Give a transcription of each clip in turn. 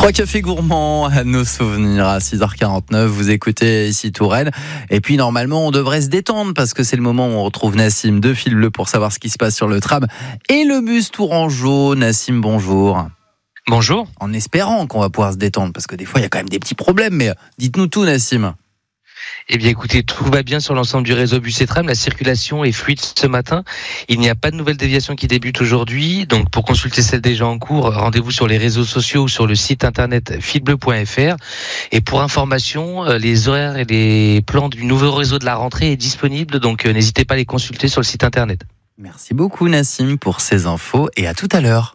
3 cafés gourmands à nos souvenirs à 6h49. Vous écoutez ici Touraine. Et puis normalement, on devrait se détendre parce que c'est le moment où on retrouve Nassim de Fil Bleu pour savoir ce qui se passe sur le tram et le bus Tourangeau. Nassim, bonjour. Bonjour. En espérant qu'on va pouvoir se détendre parce que des fois, il y a quand même des petits problèmes. Mais dites-nous tout, Nassim. Eh bien écoutez, tout va bien sur l'ensemble du réseau bus et tram. La circulation est fluide ce matin. Il n'y a pas de nouvelles déviations qui débutent aujourd'hui. Donc pour consulter celles déjà en cours, rendez-vous sur les réseaux sociaux ou sur le site internet filbleu.fr. Et pour information, les horaires et les plans du nouveau réseau de la rentrée est disponible. Donc n'hésitez pas à les consulter sur le site internet. Merci beaucoup Nassim pour ces infos et à tout à l'heure.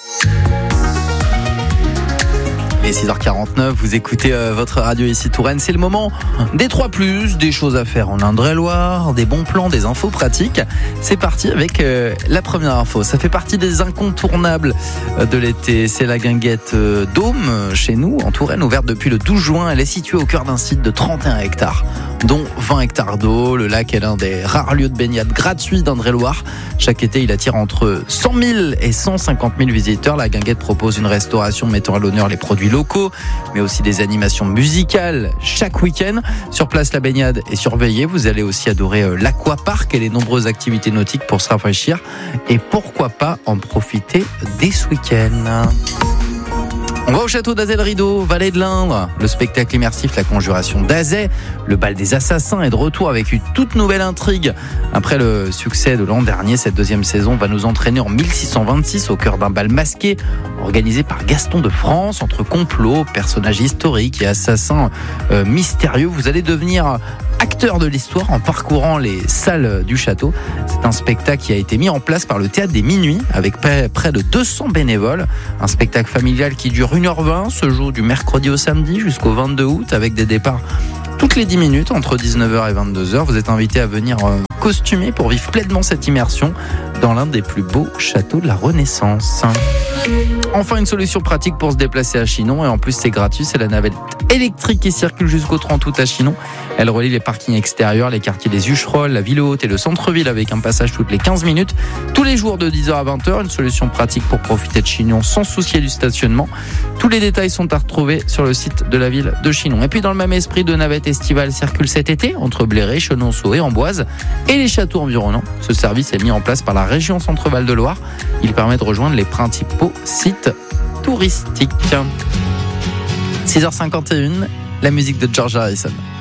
Et 6h49, vous écoutez votre radio ici Touraine. C'est le moment des 3+, des choses à faire en Indre-et-Loire, des bons plans, des infos pratiques. C'est parti avec la première info. Ça fait partie des incontournables de l'été. C'est la guinguette Dôme chez nous, en Touraine, ouverte depuis le 12 juin. Elle est située au cœur d'un site de 31 hectares, dont 20 hectares d'eau. Le lac est l'un des rares lieux de baignade gratuits d'Indre-et-Loire. Chaque été, il attire entre 100 000 et 150 000 visiteurs. La guinguette propose une restauration mettant à l'honneur les produits locaux, mais aussi des animations musicales chaque week-end. Sur place, la baignade est surveillée. Vous allez aussi adorer l'aquapark et les nombreuses activités nautiques pour se rafraîchir. Et pourquoi pas en profiter dès ce week-end. On va au château d'Azay-le-Rideau, vallée de l'Indre. Le spectacle immersif La Conjuration d'Azay, le bal des assassins est de retour avec une toute nouvelle intrigue. Après le succès de l'an dernier, cette deuxième saison va nous entraîner en 1626 au cœur d'un bal masqué organisé par Gaston de France. Entre complots, personnages historiques et assassins mystérieux, vous allez devenir acteur de l'histoire en parcourant les salles du château. C'est un spectacle qui a été mis en place par le Théâtre des Minuits avec près de 200 bénévoles. Un spectacle familial qui dure 1h20, se joue du mercredi au samedi jusqu'au 22 août avec des départs toutes les 10 minutes entre 19h et 22h. Vous êtes invité à venir costumé pour vivre pleinement cette immersion dans l'un des plus beaux châteaux de la Renaissance. Enfin, une solution pratique pour se déplacer à Chinon, et en plus c'est gratuit, c'est la navette électrique qui circule jusqu'au 30 août à Chinon. Elle relie les parkings extérieurs, les quartiers des Hucherolles, la ville haute et le centre-ville avec un passage toutes les 15 minutes, tous les jours de 10h à 20h. Une solution pratique pour profiter de Chinon sans soucier du stationnement. Tous les détails sont à retrouver sur le site de la ville de Chinon. Et puis dans le même esprit, de navettes estivales circulent cet été entre Bléré, Chenonceau et Amboise et les châteaux environnants. Ce service est mis en place par la région Centre-Val de Loire. Il permet de rejoindre les principaux sites touristiques. 6h51, la musique de George Harrison.